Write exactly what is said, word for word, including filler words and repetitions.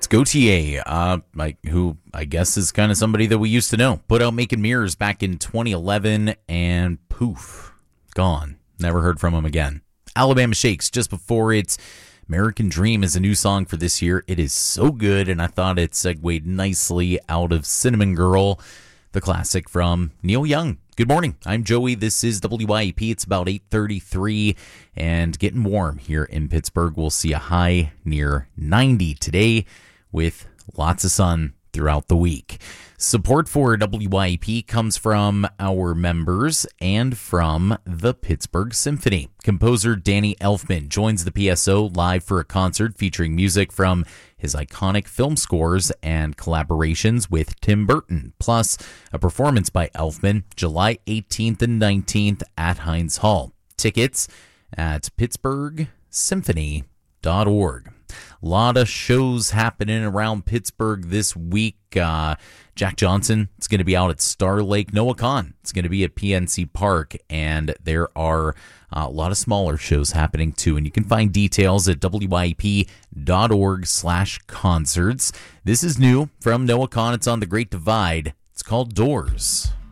It's Gautier, uh, like, who I guess is kind of somebody that we used to know. Put out Making Mirrors back in twenty eleven, and poof, gone. Never heard from him again. Alabama Shakes, just before it's American Dream is a new song for this year. It is so good, and I thought it segued nicely out of Cinnamon Girl, the classic from Neil Young. Good morning. I'm Joey. This is W I E P. It's about eight thirty-three and getting warm here in Pittsburgh. We'll see a high near ninety today with lots of sun throughout the week. Support for W I E P comes from our members and from the Pittsburgh Symphony. Composer Danny Elfman joins the P S O live for a concert featuring music from his iconic film scores and collaborations with Tim Burton, plus a performance by Elfman July eighteenth and nineteenth at Heinz Hall. Tickets at pittsburgh symphony dot org. A lot of shows happening around Pittsburgh this week. Uh, Jack Johnson is going to be out at Star Lake. Noah Kahan is going to be at P N C Park. And there are uh, a lot of smaller shows happening too. And you can find details at W I E P dot org slash concerts. This is new from Noah Kahan. It's on The Great Divide. It's called Doors.